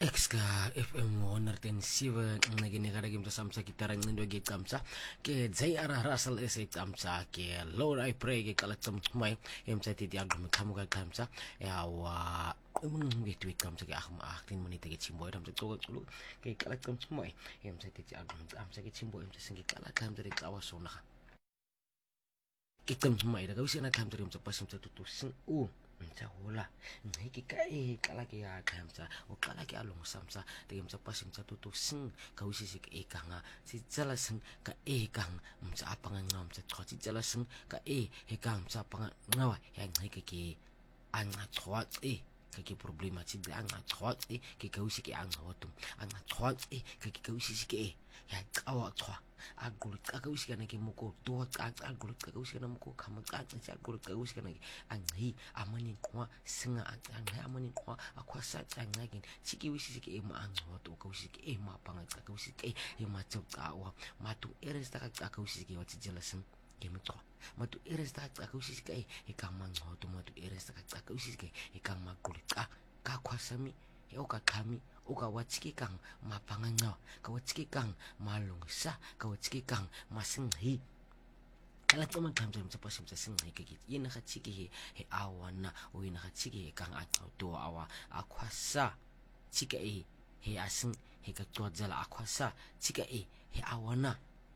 Exka FM 107 naginigara game samsa kitarang nindo gi kamsa ke zai ara rasal ese kamsa ke Lord I pray ke kalatam mai emsa titi agum kamu ka kamsa ya wa gitu kamsa ke ahma akhtin menit ke cimboy dam to lu ke kalatam mai emsa titi agum kamsa ke cimboy emsa singi kalakam dari kawasona kitam mai da gausi na kam dari emsa pasim tutu sing Mca hola ngai kai kala ke ya kamsa o kala ke along samsa de mca pasim mca tutu sing kau sisi ke ekanga si jala sing ka ekang mca apanga ngam mca choti jala sing ka ekang mca apanga ngawa ya ngai ke anga chot ke problema ci de anga chot ke kau sisi ke anga watum anga chot ke kau sisi ke ya kawa chwa agulut kau sisi kana ke moko to agulut kau sisi kana moko kama agulut kau sisi kana angai amani kwa singa angai amani kwa akwasa angai gin siki wisi siki ma angai wato kau sisi ke ma panga kau sisi ke ma chop awa matu eres ta kau sisi ke wati jelasin ke mutro matu eres ta kau sisi ke kama wato matu eres ta kau sisi ke kama gulut ka kwasami oka kami oka wachiki kang mapanganga ka wachiki kang malungsa ka wachiki kang masinghi kala tama kamsa msa pasim sa singhi ke yina ka chiki he awana o yina ka chiki kang to awa akwasa chika he asing he ka tuajala akwasa chika he awana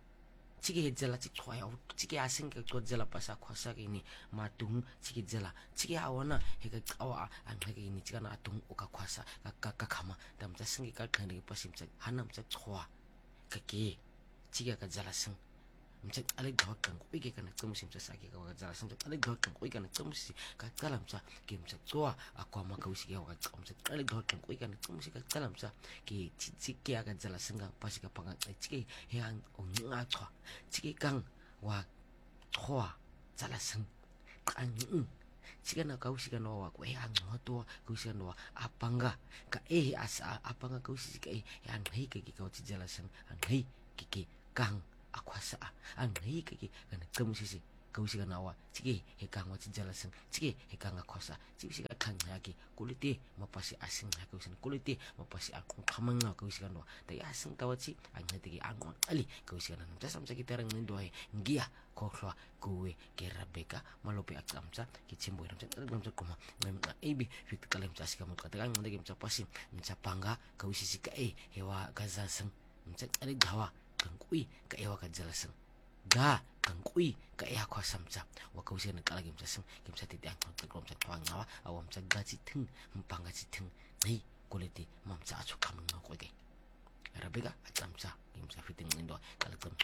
chiki he jala chiki toya chiki asing ke tuajala pasa akwasa ke ni matung chiki jala chiki awana he ka awa anha ke ni chika na atung oka kwasa ka kama dam sa singi ka khani pasim sa hanam sa chwa ka ke chiki ka jala sing mcha ale dhot kan ko ke kana tsamusim sa sake ka jala sing ale dhot kan ko kana tsamusi ka kalam sa ke mcha chwa akwa ma ka usi ke ka tsamsa ale dhot kan ko kana tsamusi ka kalam sa ke chiki ka jala sing ka pasi ka panga chiki he ang onga chwa chiki kang wa chwa jala sing kan chika na kausi ka no wa ko ang hoto kausi ka no apanga ka asa apanga kausi ka yang hei ka ki kausi jala sing ang hei ki kang akwasa ang hei ka ki kana tsamusi kausi ka nawa chiki he kang wa jala sing chiki he kang akwasa chiki ka kang yaki kuliti mapasi asing ha kausi kuliti mapasi akong kamanga kausi ka no dai asing tawachi ang hei ang ali kausi ka na samsa kitarang nindo ai ngia kokwa kuwe ke Rebecca malopi aksamsa ki chimbo ramsa ramsa kuma na ebi fit kalem chas kamu katakan ngade game pasim mcha panga kausi sika hewa gazasang mcha ale dawa kangkui ka hewa kajalasang ga kangkui ka ya kwa samsa wa kausi na kala game chasang game sa titi ang kom sa twangawa awam sa gachi ting mpanga chi ting nei kuliti mamsa achu kamang ko ge Rebecca aksamsa game sa fiting nindo kala